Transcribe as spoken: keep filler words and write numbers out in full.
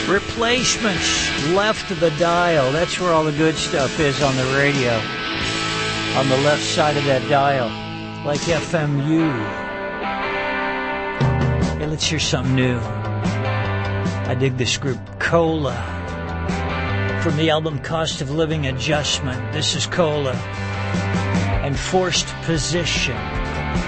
Replacements, left of the dial. That's where all the good stuff is on the radio. On the left side of that dial. Like F M U. Hey, let's hear something new. I dig this group, Cola. From the album Cost of Living Adjustment. This is Cola. And Forced Position.